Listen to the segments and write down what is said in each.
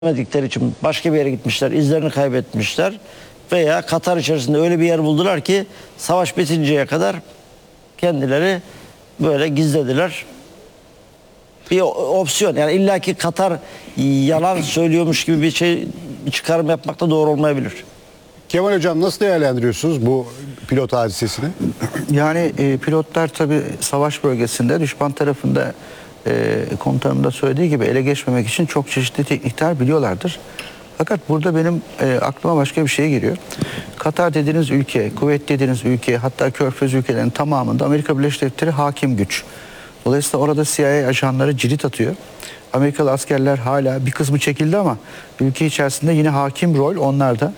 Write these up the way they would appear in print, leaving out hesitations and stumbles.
Gitmedikleri için başka bir yere gitmişler, izlerini kaybetmişler veya Katar içerisinde öyle bir yer buldular ki savaş bitinceye kadar kendileri böyle gizlediler. Bir opsiyon, yani illaki Katar yalan söylüyormuş gibi bir çıkarım yapmak da doğru olmayabilir. Kemal Hocam, nasıl değerlendiriyorsunuz bu pilot hadisesini? Yani pilotlar tabii savaş bölgesinde düşman tarafında komutanım da söylediği gibi ele geçmemek için çok çeşitli teknikler biliyorlardır. Fakat burada benim aklıma başka bir şey geliyor. Katar dediğiniz ülke, Kuveyt dediğiniz ülke, hatta Körfez ülkelerinin tamamında Amerika Birleşik Devletleri hakim güç. Dolayısıyla orada CIA ajanları cirit atıyor. Amerikalı askerler hala bir kısmı çekildi ama ülke içerisinde yine hakim rol onlarda.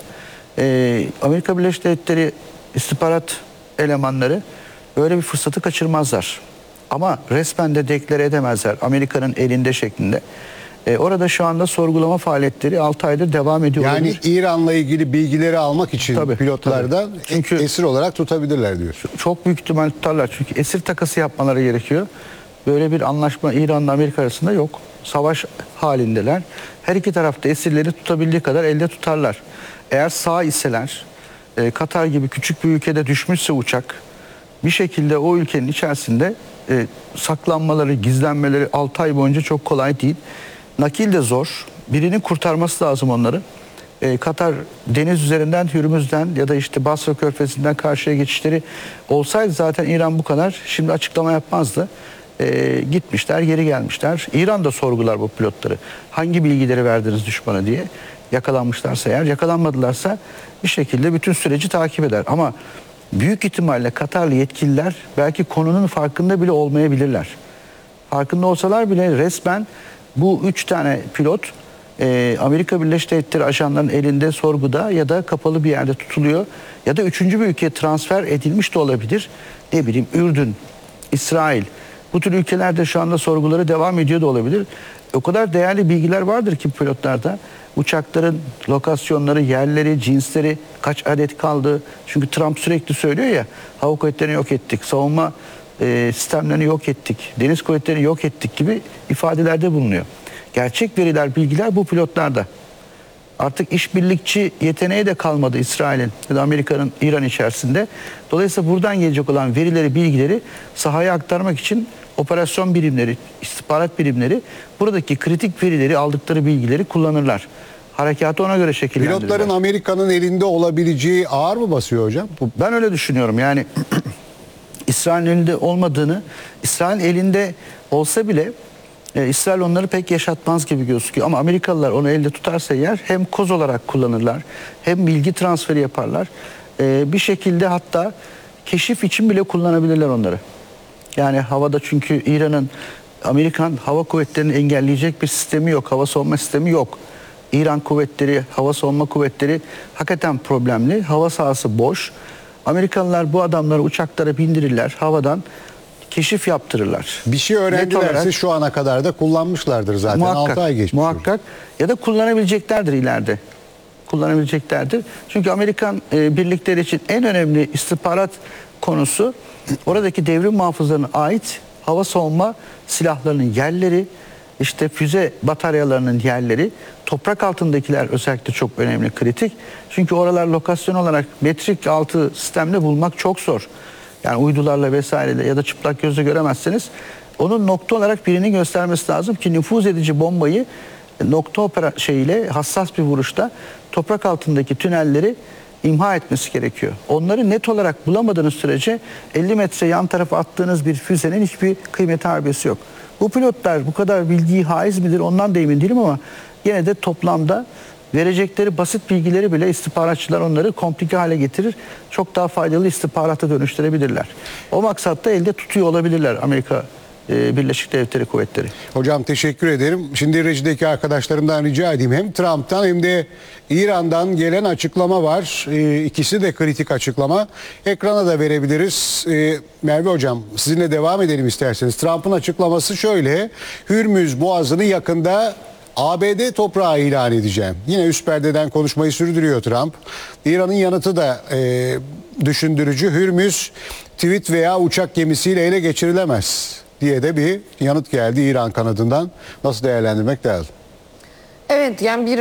Amerika Birleşik Devletleri istihbarat elemanları böyle bir fırsatı kaçırmazlar. Ama resmen de deklare edemezler Amerika'nın elinde şeklinde. Orada şu anda sorgulama faaliyetleri 6 aydır devam ediyor. Yani olabilir. İran'la ilgili bilgileri almak için Tabii, pilotlardan Çünkü esir olarak tutabilirler diyor. çok büyük ihtimal tutarlar. Çünkü esir takası yapmaları gerekiyor. Böyle bir anlaşma İran'la Amerika arasında yok. Savaş halindeler. Her iki tarafta esirleri tutabildiği kadar elde tutarlar. Eğer sağ iseler, Katar gibi küçük bir ülkede düşmüşse uçak, bir şekilde o ülkenin içerisinde saklanmaları, gizlenmeleri 6 ay boyunca çok kolay değil. Nakil de zor. Birinin kurtarması lazım onları. Katar deniz üzerinden, Hürmüz'den ya da işte Basra Körfezi'nden karşıya geçişleri olsaydı zaten İran bu kadar şimdi açıklama yapmazdı. Gitmişler, geri gelmişler. İran da sorgular bu pilotları. Hangi bilgileri verdiniz düşmana diye. Yakalanmışlarsa eğer, yakalanmadılarsa bir şekilde bütün süreci takip eder. Ama büyük ihtimalle Katarlı yetkililer belki konunun farkında bile olmayabilirler. Farkında olsalar bile resmen bu 3 tane pilot Amerika Birleşik Devletleri ajanlarının elinde sorguda ya da kapalı bir yerde tutuluyor. Ya da 3. bir ülkeye transfer edilmiş de olabilir. Ne bileyim Ürdün, İsrail. Bu tür ülkelerde şu anda sorguları devam ediyor da olabilir. O kadar değerli bilgiler vardır ki pilotlarda. Uçakların lokasyonları, yerleri, cinsleri, kaç adet kaldı. Çünkü Trump sürekli söylüyor ya, hava kuvvetlerini yok ettik, savunma sistemlerini yok ettik, deniz kuvvetlerini yok ettik gibi ifadelerde bulunuyor. Gerçek veriler, bilgiler bu pilotlarda. Artık işbirlikçi yeteneği de kalmadı İsrail'in ya da Amerika'nın İran içerisinde. Dolayısıyla buradan gelecek olan verileri, bilgileri sahaya aktarmak için operasyon birimleri, istihbarat birimleri buradaki kritik verileri, aldıkları bilgileri kullanırlar. Harekatı ona göre şekillendirirler. Pilotların Amerika'nın elinde olabileceği ağır mı basıyor hocam? Ben öyle düşünüyorum. Yani İsrail'in elinde olmadığını, İsrail'in elinde olsa bile İsrail onları pek yaşatmaz gibi gözüküyor. Ama Amerikalılar onu elde tutarsa eğer hem koz olarak kullanırlar, hem bilgi transferi yaparlar. Bir şekilde hatta keşif için bile kullanabilirler onları. Yani havada, çünkü İran'ın, Amerikan hava kuvvetlerini engelleyecek bir sistemi yok. Hava savunma sistemi yok. İran kuvvetleri, hava savunma kuvvetleri hakikaten problemli. Hava sahası boş. Amerikalılar bu adamları uçaklara bindirirler. Havadan keşif yaptırırlar. Bir şey öğrendilerse olarak, şu ana kadar da kullanmışlardır zaten. 6 ay geçmiş. Muhakkak. Ya da kullanabileceklerdir ileride. Kullanabileceklerdir. Çünkü Amerikan birlikleri için en önemli istihbarat konusu oradaki devrim muhafızlarına ait hava savunma silahlarının yerleri, işte füze bataryalarının yerleri, toprak altındakiler özellikle çok önemli, kritik. Çünkü oralar lokasyon olarak metrik altı sistemle bulmak çok zor. Yani uydularla vesaireyle ya da çıplak gözle göremezseniz onun nokta olarak birini göstermesi lazım ki nüfuz edici bombayı nokta şeyiyle hassas bir vuruşta toprak altındaki tünelleri imha etmesi gerekiyor. Onları net olarak bulamadığınız sürece 50 metre yan tarafa attığınız bir füzenin hiçbir kıymeti harbiyesi yok. Bu pilotlar bu kadar bilgiyi haiz midir ondan da emin değilim ama yine de toplamda verecekleri basit bilgileri bile istihbaratçılar onları komplike hale getirir. Çok daha faydalı istihbarata dönüştürebilirler. O maksatta elde tutuyor olabilirler Amerika Birleşik Devletleri kuvvetleri. Hocam teşekkür ederim. Şimdi rejideki arkadaşlarımdan rica edeyim. Hem Trump'tan hem de İran'dan gelen açıklama var. İkisi de kritik açıklama. Ekrana da verebiliriz. Merve Hocam, sizinle devam edelim isterseniz. Trump'ın açıklaması şöyle: Hürmüz Boğazı'nı yakında ABD toprağı ilan edeceğim. Yine üst perdeden konuşmayı sürdürüyor Trump. İran'ın yanıtı da düşündürücü. Hürmüz tweet veya uçak gemisiyle ele geçirilemez diye de bir yanıt geldi İran kanadından. Nasıl değerlendirmek lazım? Evet, yani bir